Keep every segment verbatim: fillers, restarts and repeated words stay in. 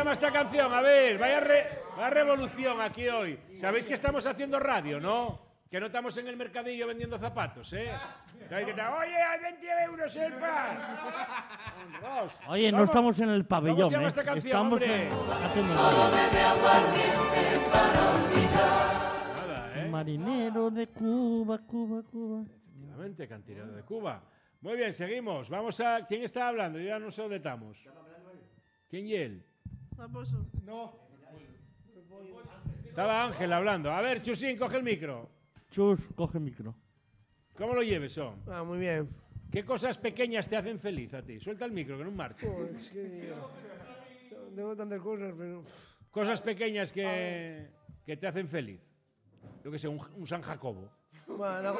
llama esta canción? A ver, vaya, re, vaya revolución aquí hoy. ¿Sabéis que estamos haciendo radio, no? Que no estamos en el mercadillo vendiendo zapatos, ¿eh? Que te, oye, hay veinte euros el pan. Oye, no estamos en el pabellón, ¿Cómo se llama ¿eh? esta canción, estamos hombre? en, haciendo Solo bebe aguardiente para olvidar. Nada, ¿eh? Marinero de Cuba, Cuba, Cuba. Efectivamente, cantinero de Cuba. Muy bien, seguimos. Vamos a... ¿Quién está hablando? Yo ya no sé dónde estamos. ¿Quién y él? No. Estaba Ángel hablando. A ver, Chusín, coge el micro. Chus, coge el micro. ¿Cómo lo lleves, son? Ah, muy bien. ¿Qué cosas pequeñas te hacen feliz a ti? Suelta el micro, que no marcha. Pues que yo tengo tantas cosas, pero... Cosas pequeñas que, que te hacen feliz. Yo que sé, un, un San Jacobo. Bueno, la,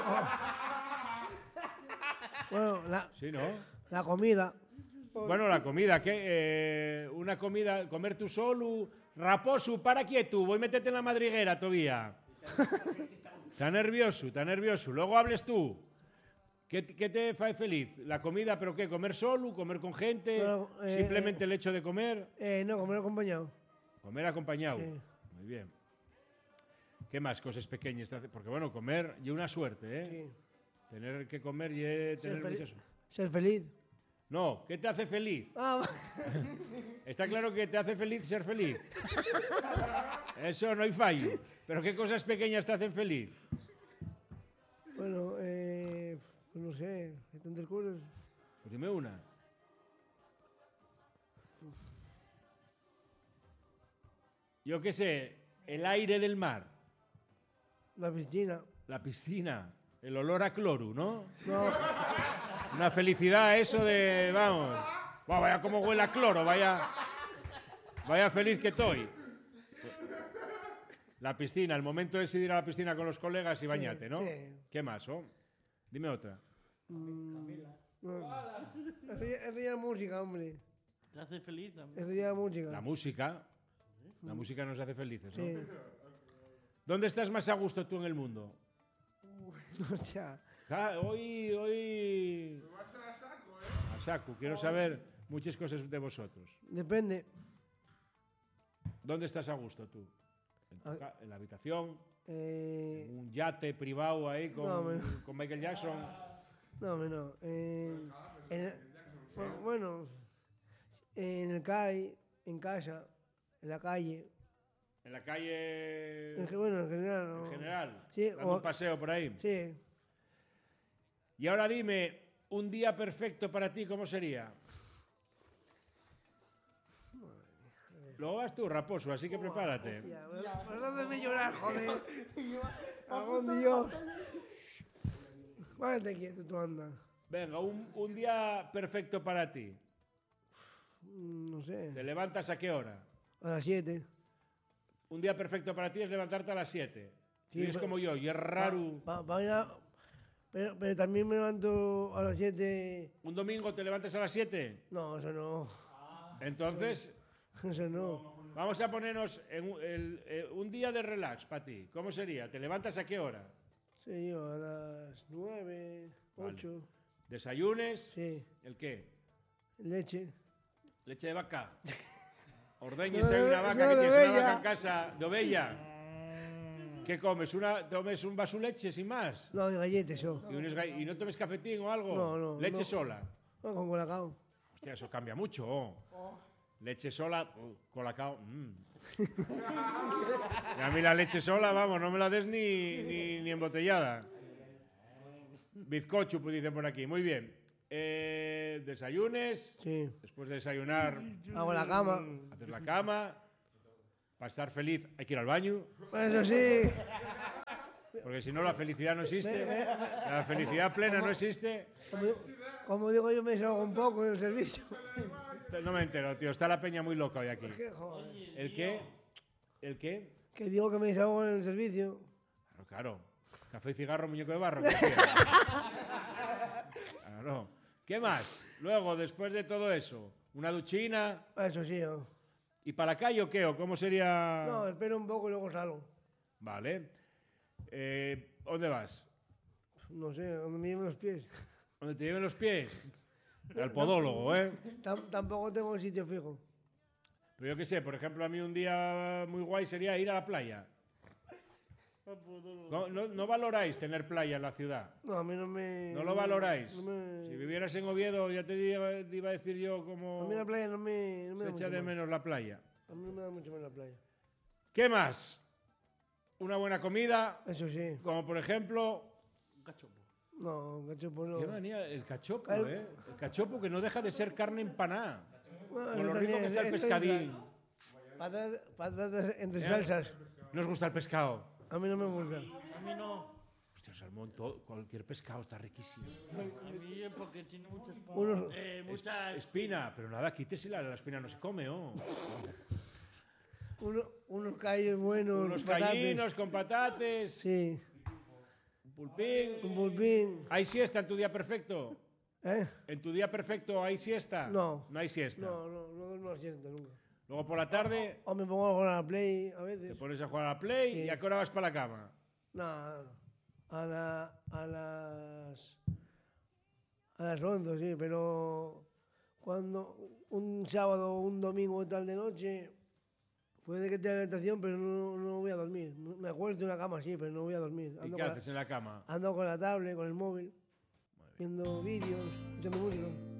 bueno, la, Sí, ¿no? la comida. Bueno, la comida, ¿qué? Eh, una comida, comer tú solo, raposo, para quieto, voy a meterte en la madriguera todavía. Está nervioso, está nervioso. Luego hables tú. ¿Qué, qué te hace feliz? ¿La comida, pero qué? ¿Comer solo, comer con gente? Bueno, eh, ¿Simplemente el hecho de comer? Eh, no, comer acompañado. Comer acompañado. Sí. Muy bien. ¿Qué más cosas pequeñas te hace? Porque bueno, comer y una suerte, ¿eh? Sí. Tener que comer y tener Ser, fel- muchas... ser feliz. No, ¿qué te hace feliz? Ah, Está claro que te hace feliz ser feliz. Eso no hay fallo. Pero ¿qué cosas pequeñas te hacen feliz? bueno, eh, pues no sé, hay tantas cosas. Pues dime una. Yo qué sé, el aire del mar, La piscina. la piscina, el olor a cloro, ¿no? No, Una felicidad eso de, vamos, Buah, vaya como huele a cloro, vaya, vaya feliz que estoy. La piscina, el momento de ir a la piscina con los colegas y bañarte, ¿no? sí. ¿Qué más, oh? Dime otra. no. Eso ya, eso ya es música, hombre. ¿Te hace feliz también? Eso ya es música. La música. La música nos hace felices, ¿no? Sí. ¿Dónde estás más a gusto tú en el mundo? Hostia. Ah, hoy, hoy... A saco, quiero saber muchas cosas de vosotros. Depende. ¿Dónde estás a gusto tú? ¿En, tu Ah. ca- en la habitación? Eh, ¿En un yate privado ahí con, No, me- con Michael Jackson? no, hombre, no. Eh, en el- bu- bueno, en el C A I, en casa, en la calle. ¿En la calle En, ge- bueno, en general. ¿no? en general? Sí, ¿Dando o- un paseo por ahí? Sí. Y ahora dime, un día perfecto para ti, ¿cómo sería? Luego vas tú, raposo, así que prepárate. Ya, bueno, pues de llorar, joder. Algún Dios. Váyate quieto, tú anda. Venga, un, un día perfecto para ti. Mm, No sé. ¿Te levantas a qué hora? A las siete. Un día perfecto para ti es levantarte a las siete. Sí, y es pero- como yo, y es raro. Pa- pa- pa- pero, pero también me levanto a las siete. ¿Un domingo te levantas a las siete? No, eso no. Entonces, Eso no. vamos a ponernos en un, el- eh, un día de relax para ti. ¿Cómo sería? ¿Te levantas a qué hora? Sí, yo a las nueve, Vale. ocho. ¿Desayunes? Sí. ¿El qué? Leche. ¿Leche de vaca? Ordeñes No, ahí una no, vaca no, que de tienes una ovella. vaca en casa de ovella. ¿Qué comes? Una, ¿Tomes un vaso de leche sin más? No, de galletas, yo. ¿Y, unos ga- y no tomes cafetín o algo? No, no, ¿Leche no. sola? No, con colacao. Hostia, eso cambia mucho. oh. Leche sola, uh, colacao. mm. Y a mí la leche sola, vamos, no me la des ni, ni, ni embotellada. Bizcocho, pues dicen por aquí. Muy bien. Eh, desayunes. Sí. Después de desayunar, Hago la cama. haces la cama. Para estar feliz hay que ir al baño. Eso sí. Porque si no, la felicidad no existe. La felicidad plena no existe. Como, como digo yo, me desahogo un poco en el servicio. No me entero, tío. Está la peña muy loca hoy aquí. ¿Qué, joder? ¿El qué? ¿El qué? Que digo que me desahogo en el servicio. Claro, claro. Café y cigarro, muñeco de barro. ¿qué hacía? Claro. ¿Qué más? Luego, después de todo eso, una duchina. Eso sí, yo. ¿Y para la calle o qué? ¿O cómo sería? No, espero un poco y luego salgo. Vale. Eh, ¿Dónde vas? No sé, donde me lleven los pies. ¿Dónde te lleven los pies? Al podólogo, ¿eh? Tam- tampoco tengo un sitio fijo. Pero yo qué sé, por ejemplo, a mí un día muy guay sería ir a la playa. No, no, no valoráis tener playa en la ciudad. No, a mí no me... No lo valoráis. No me, Si vivieras en Oviedo, ya te iba, te iba a decir yo como a mí la playa no me... No me se da echa mucho de más. menos la playa. A mí no me da mucho más la playa. ¿Qué más? Una buena comida, Eso sí. como por ejemplo... No, cachopo no. Qué manía, el cachopo, El- ¿eh? El cachopo que no deja de ser carne empanada. Bueno, Con eso lo rico también, que está el eso pescadín. entra. Patatas, patatas entre ¿Eh? salsas. ¿No os gusta el pescado? A mí no me gusta. A mí no. Hostia, salmón, todo, cualquier pescado está riquísimo. A mí porque tiene muchas pa- Unos- eh, mucha Espina, pero nada, quítesela, la espina no se come, ¿oh? Uno, unos callos buenos. Unos patates. callinos con patates, Sí. un pulpín. Un pulpín. ¿Hay siesta en tu día perfecto? ¿Eh? ¿En tu día perfecto hay siesta? No. No hay siesta. No, no, no duermo a siesta nunca. Luego por la tarde O me pongo a jugar a la Play a te veces. pones a jugar a la Play Sí. y a qué hora vas para la cama. No, a, la, a las. A las once, sí, pero. Cuando un sábado o un domingo tal de noche. Puede que tenga tentación, pero no, no voy a dormir. Me acuesto en la cama, sí, pero no voy a dormir. ¿Y Ando, qué con la, haces en la cama? ando con la tablet, con el móvil, viendo vídeos, escuchando música.